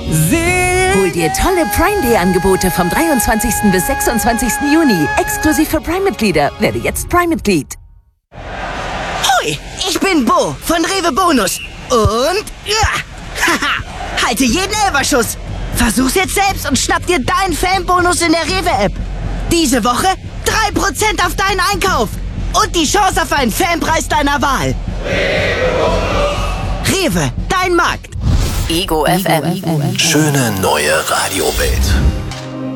Hol dir tolle Prime Day Angebote vom 23. bis 26. Juni. Exklusiv für Prime-Mitglieder. Werde jetzt Prime-Mitglied. Hoi, ich bin Bo von Rewe Bonus. Und haha, halte jeden Elferschuss. Versuch's jetzt selbst und schnapp dir deinen Fanbonus in der Rewe-App. Diese Woche 3% auf deinen Einkauf. Und die Chance auf einen Fanpreis deiner Wahl. Rewe, dein Markt. Ego FM. Schöne neue Radiowelt.